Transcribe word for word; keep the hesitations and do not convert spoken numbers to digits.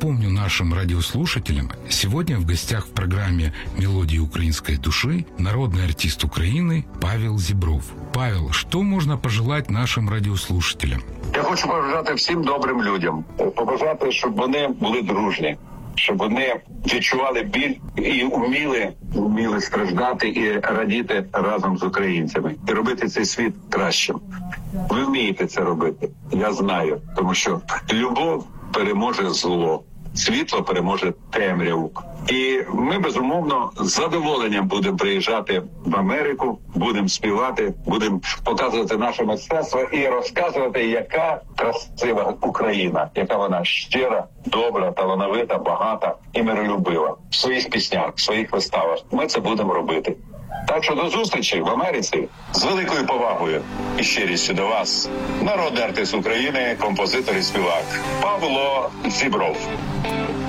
Напомню нашим радиослушателям, сегодня в гостях в программе «Мелодии украинской души» народный артист Украины Павел Зібров. Павел, что можно пожелать нашим радиослушателям? Я хочу побажати всім добрим людям, побажати, щоб вони були дружні, щоб вони відчували біль і вміли, вміли страждати і радіти разом з українцями. І робити цей світ кращим. Ви вмієте це робити, я знаю, тому що любов переможе зло, світло переможе темряву. І ми, безумовно, з задоволенням будемо приїжджати в Америку, будемо співати, будемо показувати наше мистецтво і розказувати, яка красива Україна, яка вона щира, добра, талановита, багата і миролюбива. В своїх піснях, в своїх виставах. Ми це будемо робити. Так що до зустрічі в Америці. З великою повагою і щирістю до вас. Народний артист України, композитор і співак Павло Зібров.